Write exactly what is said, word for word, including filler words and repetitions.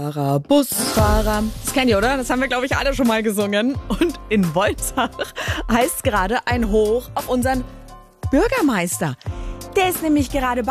Autofahrer, Busfahrer. Das kennt ihr, oder? Das haben wir, glaube ich, alle schon mal gesungen. Und in Wolzach heißt gerade ein Hoch auf unseren Bürgermeister. Der ist nämlich gerade